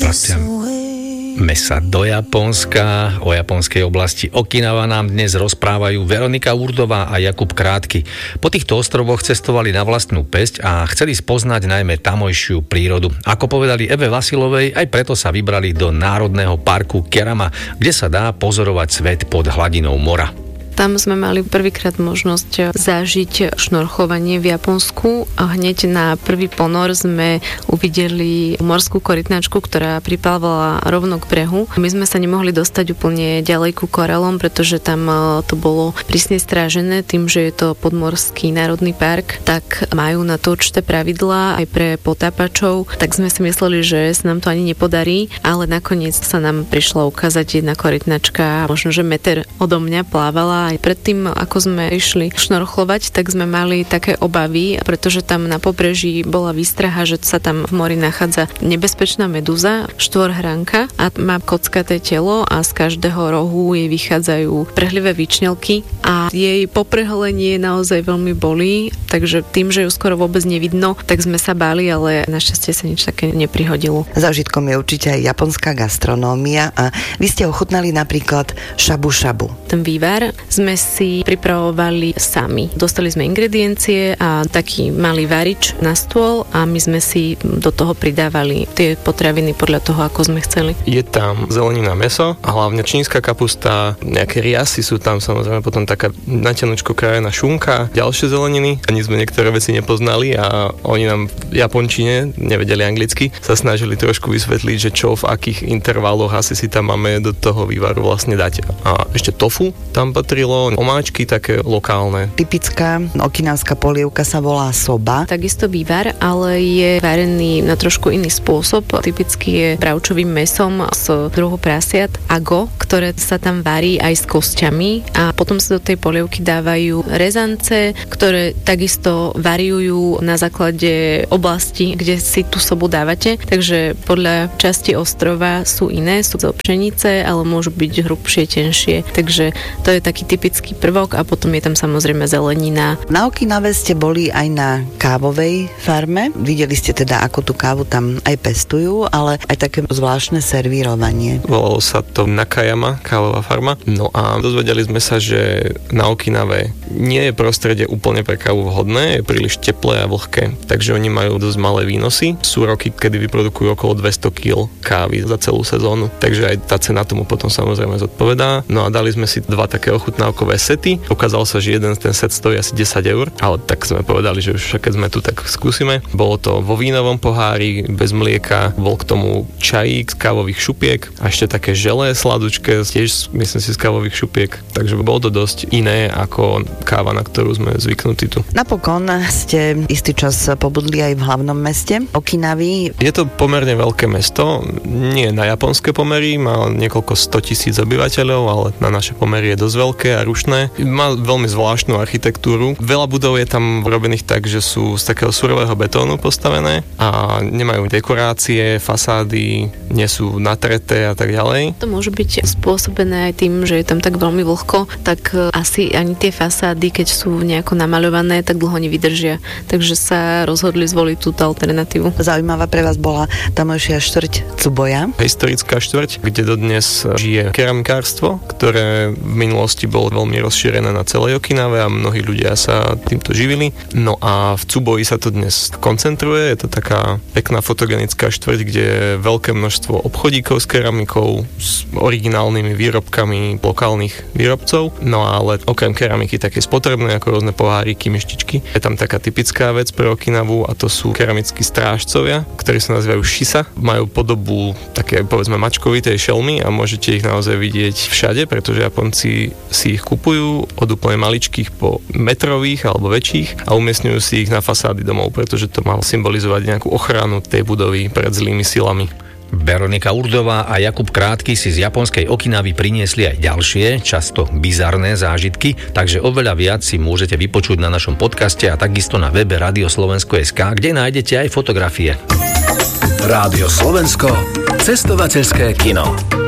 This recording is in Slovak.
Sebastian. Mesa do Japonska. O japonskej oblasti Okinawa nám dnes rozprávajú Veronika Urdová a Jakub Krátky. Po týchto ostrovoch cestovali na vlastnú päsť a chceli spoznať najmä tamojšiu prírodu. Ako povedali Eve Vasilovej, aj preto sa vybrali do Národného parku Kerama, kde sa dá pozorovať svet pod hladinou mora. Tam sme mali prvýkrát možnosť zažiť šnorchovanie v Japonsku a hneď na prvý ponor sme uvideli morskú korytnačku, ktorá priplávala rovno k brehu. My sme sa nemohli dostať úplne ďalej ku koralom, pretože tam to bolo prísne strážené tým, že je to podmorský národný park, tak majú na to určité pravidlá aj pre potápačov, tak sme si mysleli, že sa nám to ani nepodarí, ale nakoniec sa nám prišla ukázať jedna korytnačka, možno že meter odo mňa plávala. Aj predtým, ako sme išli šnorchlovať, tak sme mali také obavy, pretože tam na pobreží bola výstraha, že sa tam v mori nachádza nebezpečná medúza, štvorhranka a má kockaté telo a z každého rohu jej vychádzajú prehlivé výčnelky a jej poprehlenie naozaj veľmi bolí, takže tým, že ju skoro vôbec nevidno, tak sme sa báli, ale našťastie sa nič také neprihodilo. Zážitkom je určite aj japonská gastronómia a vy ste ochutnali napríklad shabu-shabu. Ten vývar sme si pripravovali sami. Dostali sme ingrediencie a taký malý varič na stôl a my sme si do toho pridávali tie potraviny podľa toho, ako sme chceli. Je tam zelenina, mäso a hlavne čínska kapusta, nejaké riasy sú tam, samozrejme potom taká natianučko krajená šunka, ďalšie zeleniny. Ani sme niektoré veci nepoznali a oni nám v japončine, nevedeli anglicky, sa snažili trošku vysvetliť, že čo v akých intervaloch asi si tam máme do toho vývaru vlastne dať. A ešte tofu tam patrilo, omáčky také lokálne. Typická okinávska polievka sa volá soba. Takisto vývar, ale je varený na trošku iný spôsob. Typicky je bravčovým mäsom z druhu prasiat ago, ktoré sa tam varí aj s kosťami a potom sa do tej polievky dávajú rezance, ktoré takisto variujú na základe oblasti, kde si tú sobu dávate. Takže podľa časti ostrova sú iné, sú zo pšenice, ale môžu byť hrubšie, tenšie. Takže to je taký typický prvok a potom je tam samozrejme zelenina. Na Okinawe ste boli aj na kávovej farme. Videli ste teda, ako tú kávu tam aj pestujú, ale aj také zvláštne servírovanie. Volalo sa to Nakayama, kávová farma. No a dozvedeli sme sa, že na Okinawe nie je prostredie úplne pre kávu vhodné, je príliš teplé a vlhké. Takže oni majú dosť malé výnosy. Sú roky, kedy vyprodukujú okolo 200 kg kávy za celú sezónu. Takže aj tá cena tomu potom samozrejme zodpovedá. No a dali sme si dva také ochutnávkové sety. Ukázalo sa, že jeden ten set stojí asi 10 eur, ale tak sme povedali, že už keď sme tu, tak skúsime. Bolo to vo vínovom pohári, bez mlieka, bol k tomu čajík z kávových šupiek a ešte také želé sladučké, tiež myslím si z kávových šupiek. Takže bolo to dosť iné ako káva, na ktorú sme zvyknutí tu. Napokon ste istý čas pobudli aj v hlavnom meste Okinavy. Je to pomerne veľké mesto, nie na japonské pomery, má niekoľko 100 000 obyvateľov, ale na naše pomery je dosť veľké a rušné. Má veľmi zvláštnu architektúru. Veľa budov je tam robených tak, že sú z takého surového betónu postavené a nemajú dekorácie, fasády, nie sú natreté a tak ďalej. To môže byť spôsobené aj tým, že je tam tak veľmi vlhko, tak asi ani tie fasády, keď sú nejako namaľované, tak dlho nevydržia. Takže sa rozhodli zvoliť túto alternatívu. Zaujímavá pre vás bola tamojšia štvrť Tsuboja. Historická štvrť, kde dodnes žije keramikárstvo, ktoré v minulosti bolo veľmi rozšírené na celej Okinawe a mnohí ľudia sa týmto živili. No a v Tsuboji sa to dnes koncentruje, je to taká pekná fotogenická štvrť, kde je veľké množstvo obchodíkov s keramikou, s originálnymi výrobkami lokálnych výrobcov. No ale okrem keramiky také spotrebné, ako rôzne poháriky, myštičky. Je tam taká typická vec pre Okinawu a to sú keramickí strážcovia, ktorí sa nazývajú shisa. Majú podobu také, povedzme, mačkovitej šelmy a môžete ich naozaj vidieť všade, pretože Japonci si ich kupujú od úplne maličkých po metrových alebo väčších a umiestňujú si ich na fasády domov, pretože to má symbolizovať nejakú ochranu tej budovy pred zlými silami. Veronika Urdová a Jakub Krátky si z japonskej Okinavy priniesli aj ďalšie, často bizarné zážitky, takže oveľa viac si môžete vypočuť na našom podcaste a takisto na webe Radioslovensko.sk, kde nájdete aj fotografie. Rádio Slovensko, cestovateľské kino.